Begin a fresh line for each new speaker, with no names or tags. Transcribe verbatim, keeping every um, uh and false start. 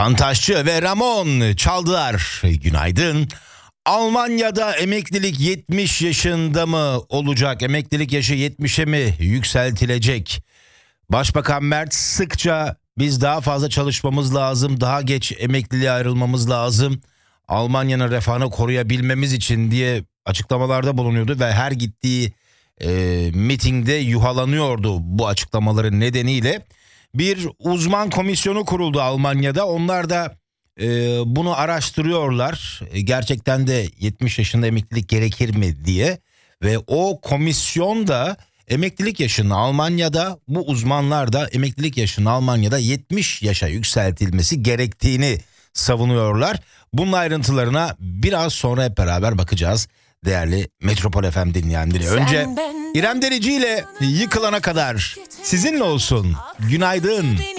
Cantaşçı ve Ramon çaldılar. Günaydın. Almanya'da emeklilik yetmiş yaşında mı olacak? Emeklilik yaşı yetmişe mi yükseltilecek? Başbakan Merz sıkça biz daha fazla çalışmamız lazım, daha geç emekliliğe ayrılmamız lazım, Almanya'nın refahını koruyabilmemiz için diye açıklamalarda bulunuyordu ve her gittiği e, mitingde yuhalanıyordu bu açıklamaların nedeniyle. Bir uzman komisyonu kuruldu Almanya'da. Onlar da e, bunu araştırıyorlar. E, gerçekten de yetmiş yaşında emeklilik gerekir mi diye. Ve o komisyon da emeklilik yaşının Almanya'da, bu uzmanlar da emeklilik yaşının Almanya'da yetmiş yaşa yükseltilmesi gerektiğini savunuyorlar. Bunun ayrıntılarına biraz sonra hep beraber bakacağız değerli Metropol F M dinleyenleri. Önce İrem Derici ile Yıkılana Kadar sizinle olsun. Günaydın.